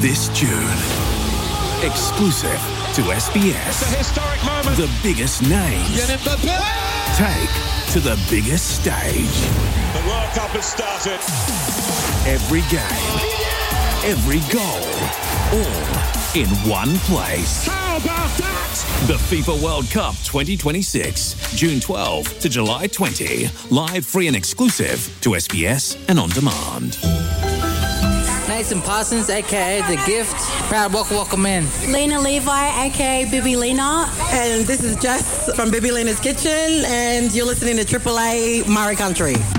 This June. Exclusive to SBS. It's a historic moment. The biggest names take to the biggest stage. The World Cup has started. Every game, every goal, all in one place. How about that? The FIFA World Cup 2026, June 12 to July 20. Live, free and exclusive to SBS and on demand. Nathan Parsons, aka The Gift. Proud welcome in. Lena Levi, aka Bibi Lena. And this is Jess from Bibi Lena's Kitchen, and you're listening to Triple A Murray Country.